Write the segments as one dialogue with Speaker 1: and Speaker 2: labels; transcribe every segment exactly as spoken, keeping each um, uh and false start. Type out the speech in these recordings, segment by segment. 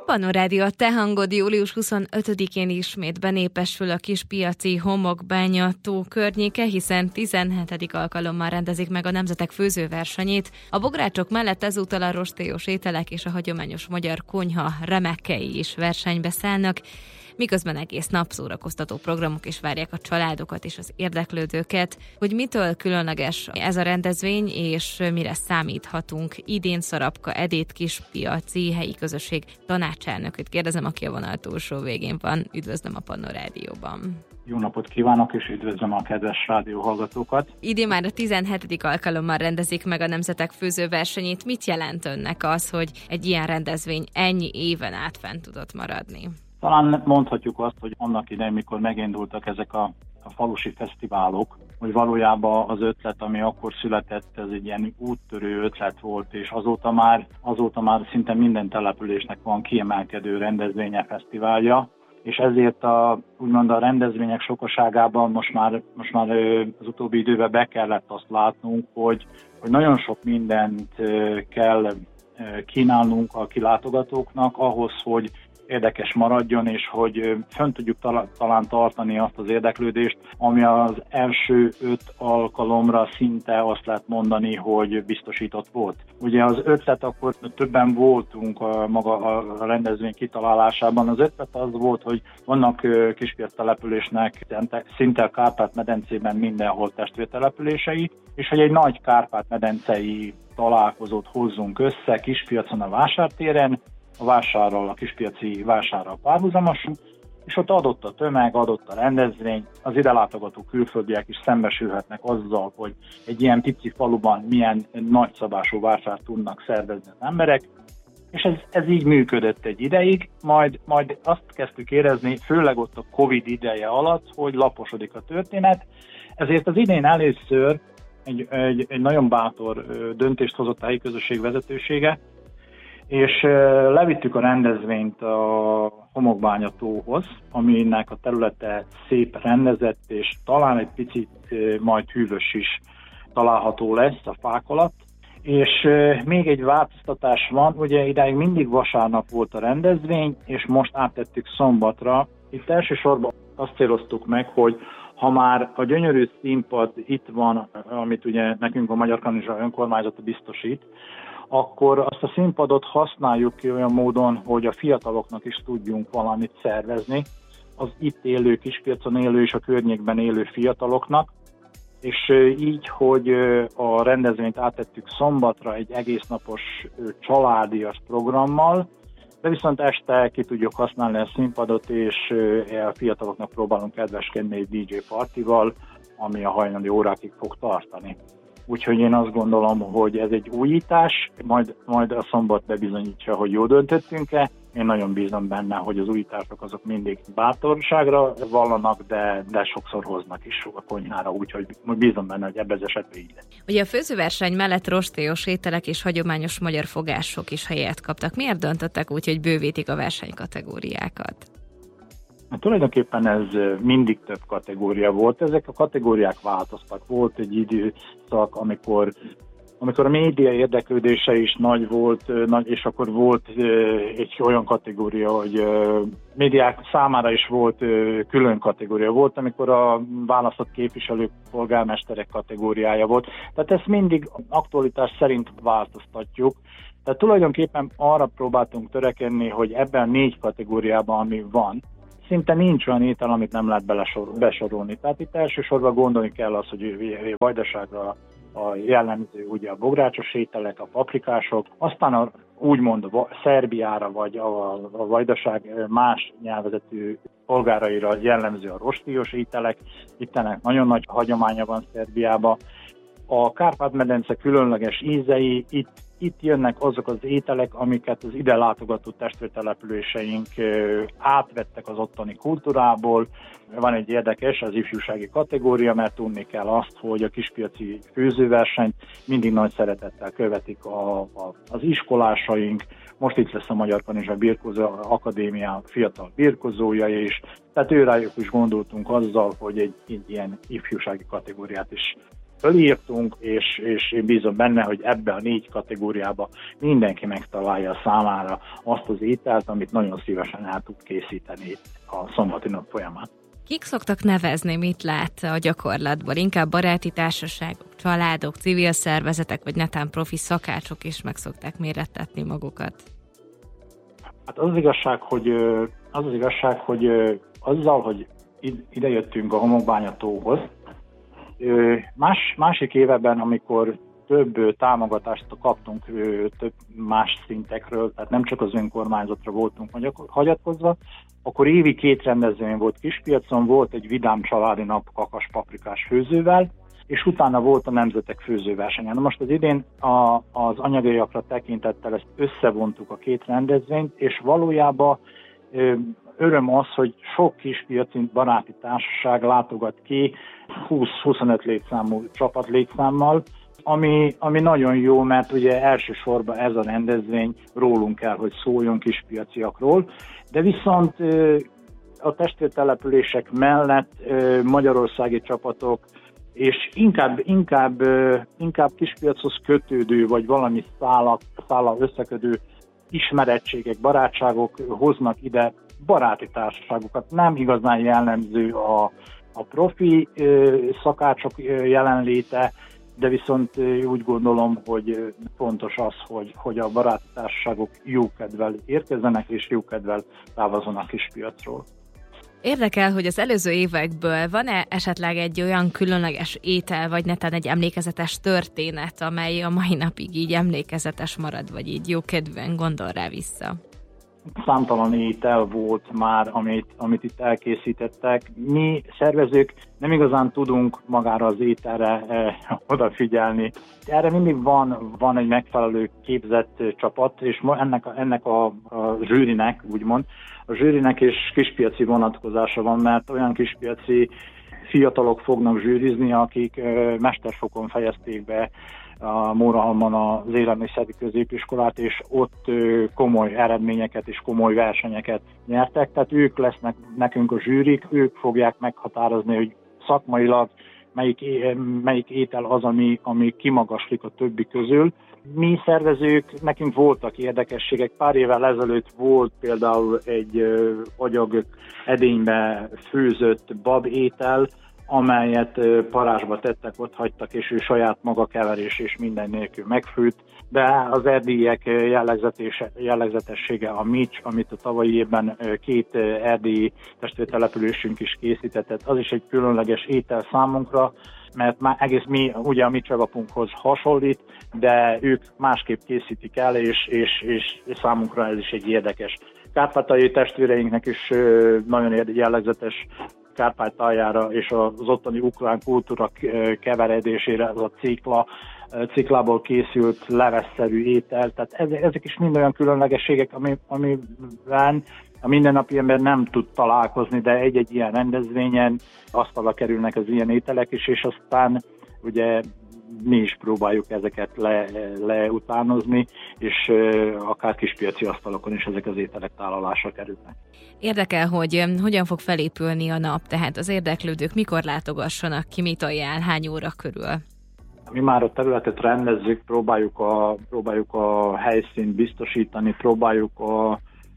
Speaker 1: Panorádió, a te hangod július huszonötödikén ismét benépesül a Kispiaci homokbánya tó környéke, hiszen tizenhetedik alkalommal rendezik meg a Nemzetek Főzőversenyét. A bográcsok mellett ezúttal a rostélyos ételek és a hagyományos magyar konyha remekei is versenybe szállnak, miközben egész nap szórakoztató programok is várják a családokat és az érdeklődőket. Hogy mitől különleges ez a rendezvény, és mire számíthatunk? Idén Szarabka Edét Kispiaci helyi közösség tanácselnököt kérdezem, aki a vonal túlsó végén van. Üdvözlöm a Panorádióban.
Speaker 2: Jó napot kívánok, és üdvözlöm a kedves rádióhallgatókat.
Speaker 1: Idén már a tizenhetedik alkalommal rendezik meg a Nemzetek Főzőversenyét. Mit jelent önnek az, hogy egy ilyen rendezvény ennyi éven át fent tudott maradni?
Speaker 2: Talán mondhatjuk azt, hogy annak idején, mikor megindultak ezek a, a falusi fesztiválok, hogy valójában az ötlet, ami akkor született, ez egy ilyen úttörő ötlet volt, és azóta már, azóta már szinte minden településnek van kiemelkedő rendezvénye, fesztiválja, és ezért a, úgymond a rendezvények sokaságában most már, most már az utóbbi időben be kellett azt látnunk, hogy, hogy nagyon sok mindent kell kínálnunk a kilátogatóknak ahhoz, hogy érdekes maradjon, és hogy fönn tudjuk talán tartani azt az érdeklődést, ami az első öt alkalomra szinte azt lehet mondani, hogy biztosított volt. Ugye az ötlet, akkor többen voltunk a maga a rendezvény kitalálásában. Az ötlet az volt, hogy vannak Kispiac településnek szinte a Kárpát-medencében mindenhol testvértelepülései, és hogy egy nagy Kárpát-medencei találkozót hozzunk össze Kispiacon a vásártéren, a vásárral, a kispiaci vásárral párhuzamosan, és ott adott a tömeg, adott a rendezvény, az ide látogató külföldiek is szembesülhetnek azzal, hogy egy ilyen pici faluban milyen nagyszabású vásárt tudnak szervezni az emberek, és ez, ez így működött egy ideig, majd, majd azt kezdtük érezni, főleg ott a Covid ideje alatt, hogy laposodik a történet, ezért az idén először egy, egy, egy nagyon bátor döntést hozott a helyi közösség vezetősége, és levittük a rendezvényt a Homokbánya tóhoz, aminek a területe szép rendezett, és talán egy picit majd hűvös is található lesz a fák alatt. És még egy változtatás van, ugye idáig mindig vasárnap volt a rendezvény, és most áttettük szombatra. Itt elsősorban azt céloztuk meg, hogy ha már a gyönyörű színpad itt van, amit ugye nekünk a Magyar Kanizsa önkormányzata biztosít, akkor azt a színpadot használjuk ki olyan módon, hogy a fiataloknak is tudjunk valamit szervezni, az itt élő, Kispiacon élő és a környékben élő fiataloknak, és így, hogy a rendezvényt áttettük szombatra egy egésznapos családias programmal, de viszont este ki tudjuk használni a színpadot, és a fiataloknak próbálunk kedveskedni egy dé dzsé partival, ami a hajnali órákig fog tartani. Úgyhogy én azt gondolom, hogy ez egy újítás, majd, majd a szombat bebizonyítja, hogy jól döntöttünk-e. Én nagyon bízom benne, hogy az újítások azok mindig bátorságra vallanak, de, de sokszor hoznak is a konyhára, úgyhogy bízom benne, hogy ebben az esetben így lesz.
Speaker 1: Ugye a főzőverseny mellett rostélyos ételek és hagyományos magyar fogások is helyet kaptak. Miért döntöttek úgy, hogy bővítik a versenykategóriákat?
Speaker 2: Hát tulajdonképpen ez mindig több kategória volt. Ezek a kategóriák változtak. Volt egy időszak, amikor, amikor a média érdeklődése is nagy volt, és akkor volt egy olyan kategória, hogy médiák számára is volt külön kategória. Volt, amikor a választott képviselők, polgármesterek kategóriája volt. Tehát ezt mindig aktualitás szerint változtatjuk. Tehát tulajdonképpen arra próbáltunk törekedni, hogy ebben a négy kategóriában, ami van, szinte nincs olyan étel, amit nem lehet besorolni. Tehát itt elsősorban gondolni kell az, hogy Vajdaságra a jellemző ugye a bográcsos ételek, a paprikások, aztán a, úgymond a Szerbiára vagy a, a Vajdaság más nyelvezetű polgáraira jellemző a rostílyos ételek. Itt ennek nagyon nagy hagyománya van Szerbiában. A Kárpát-medence különleges ízei, itt, itt jönnek azok az ételek, amiket az ide látogató testvértelepüléseink átvettek az ottani kultúrából. Van egy érdekes, az ifjúsági kategória, mert tudni kell azt, hogy a kispiaci főzőversenyt mindig nagy szeretettel követik a, a, az iskolásaink. Most itt lesz a Magyar Kanizsa Birkózó Akadémia fiatal birkózója is. Tehát őrájuk is gondoltunk azzal, hogy egy, egy ilyen ifjúsági kategóriát is fölírtunk, és, és én bízom benne, hogy ebbe a négy kategóriába mindenki megtalálja számára azt az ételt, amit nagyon szívesen el tud készíteni a szombati nap folyamán.
Speaker 1: Kik szoktak nevezni, mit lát a gyakorlatból? Inkább baráti társaságok, családok, civil szervezetek, vagy netán profi szakácsok is meg szokták mérettetni magukat?
Speaker 2: Hát az az igazság, hogy, az az igazság, hogy azzal, hogy ide jöttünk a Homokbányatóhoz, más, másik évben, amikor több támogatást kaptunk több más szintekről, tehát nem csak az önkormányzatra voltunk hagyatkozva, akkor évi két rendezvény volt Kispiacon, volt egy vidám családi nap kakas paprikás főzővel, és utána volt a nemzetek főzőversenye. Na most az idén a, az anyagaiakra tekintettel ezt összevontuk a két rendezvényt, és valójában ö, öröm az, hogy sok kispiaci baráti társaság látogat ki húsz-huszonöt létszámú csapat létszámmal, ami, ami nagyon jó, mert ugye elsősorban ez a rendezvény rólunk kell, hogy szóljon kispiaciakról, de viszont a testvértelepülések mellett magyarországi csapatok, és inkább, inkább, inkább Kispiachoz kötődő, vagy valami szállal, szállal összekötő ismerettségek, barátságok hoznak ide baráti társaságokat. Nem igazán jellemző a, a profi szakácsok jelenléte, de viszont úgy gondolom, hogy fontos az, hogy, hogy a baráti társaságok jókedvel érkezzenek, és jókedvel távozzanak Kispiacról.
Speaker 1: Érdekel, hogy az előző évekből van-e esetleg egy olyan különleges étel, vagy netán egy emlékezetes történet, amely a mai napig így emlékezetes marad, vagy így jókedvűen gondol rá vissza?
Speaker 2: Számtalan étel volt már, amit, amit itt elkészítettek. Mi szervezők nem igazán tudunk magára az ételre eh, odafigyelni. Erre mindig van, van egy megfelelő képzett csapat, és ennek a, ennek a, a zsűrinek, úgymond, a zsűrinek és kispiaci vonatkozása van, mert olyan kispiaci fiatalok fognak zsűrizni, akik eh, mesterfokon fejezték be a Mórahalmon az élelmiszeri középiskolát, és ott komoly eredményeket és komoly versenyeket nyertek, tehát ők lesznek nekünk a zsűrik, ők fogják meghatározni, hogy szakmailag melyik, melyik étel az, ami, ami kimagaslik a többi közül. Mi szervezők, nekünk voltak érdekességek, pár évvel ezelőtt volt például egy agyag edénybe főzött bab étel, amelyet parázsba tettek, ott hagytak, és ő saját maga keverés és minden nélkül megfőtt, de az erdélyiek jellegzetessége a mics, amit a tavalyi évben két erdélyi testvértelepülésünk is készített, az is egy különleges étel számunkra, mert már egész mi, ugye a mi csavapunkhoz hasonlít, de ők másképp készítik el, és, és, és számunkra ez is egy érdekes. Kárpátaljai testvéreinknek is nagyon jellegzetes Kárpátaljára és az ottani ukrán kultúra keveredésére az a cikla, ciklából készült levesszerű étel. Tehát ezek is mind olyan különlegességek, ami, amiben a mindennapi ember nem tud találkozni, de egy-egy ilyen rendezvényen asztalra kerülnek az ilyen ételek is, és aztán ugye mi is próbáljuk ezeket le, leutánozni, és akár kispiaci asztalokon is ezek az ételek tálalásra kerülnek.
Speaker 1: Érdekel, hogy hogyan fog felépülni a nap, tehát az érdeklődők mikor látogassanak ki, mit ajánl, hány óra körül?
Speaker 2: Mi már a területet rendezzük, próbáljuk a, próbáljuk a helyszínt biztosítani, próbáljuk a,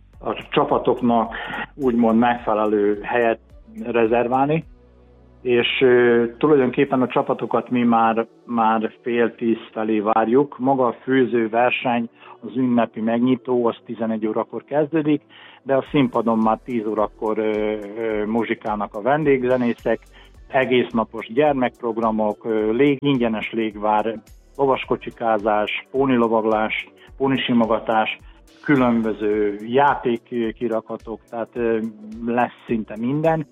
Speaker 2: a csapatoknak úgymond megfelelő helyet rezerválni, és uh, tulajdonképpen a csapatokat mi már, már fél tíz felé várjuk. Maga a főző verseny, az ünnepi megnyitó, az tizenegy órakor kezdődik, de a színpadon már tíz órakor uh, uh, muzsikálnak a vendégzenészek, egésznapos gyermekprogramok, uh, lég, ingyenes légvár, lovaskocsikázás, pónilovaglás, pónisimogatás, különböző játékkirakatok, tehát uh, lesz szinte minden.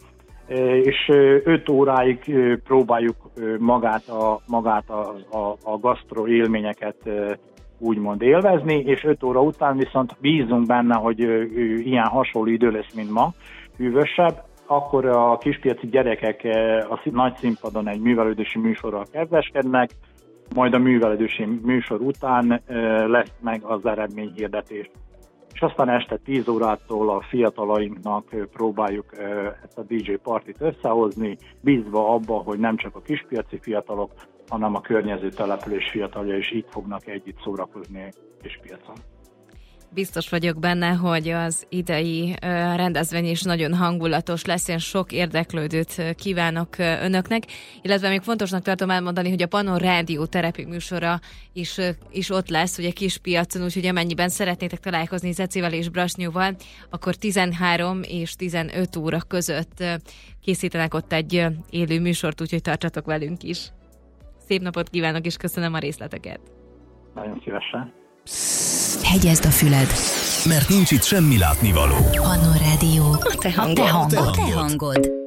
Speaker 2: És öt óráig próbáljuk magát a, magát a, a, a gasztro élményeket úgymond élvezni, és öt óra után viszont bízunk benne, hogy ilyen hasonló idő lesz, mint ma, hűvösebb, akkor a kispiaci gyerekek a nagy színpadon egy művelődési műsorral kezdeskednek, majd a művelődési műsor után lesz meg az eredményhirdetés. És aztán este tíz órától a fiatalainknak próbáljuk ezt a dé dzsé partit összehozni, bízva abba, hogy nem csak a kispiaci fiatalok, hanem a környező település fiatalja is itt fognak együtt szórakozni és piacon.
Speaker 1: Biztos vagyok benne, hogy az idei rendezvény is nagyon hangulatos lesz. Én sok érdeklődőt kívánok önöknek, illetve még fontosnak tartom elmondani, hogy a Pannon Rádió terepi műsora is, is ott lesz, ugye Kispiacon, úgyhogy amennyiben szeretnétek találkozni Zecivel és Brasnyóval, akkor tizenhárom és tizenöt óra között készítenek ott egy élő műsort, úgyhogy tartsatok velünk is. Szép napot kívánok, és köszönöm a részleteket.
Speaker 2: Nagyon szívesen.
Speaker 3: Hegyezd a füled,
Speaker 4: mert nincs itt semmi látnivaló.
Speaker 3: Pannon Rádió.
Speaker 1: A te hangod.
Speaker 3: A te hangod. A te hangod.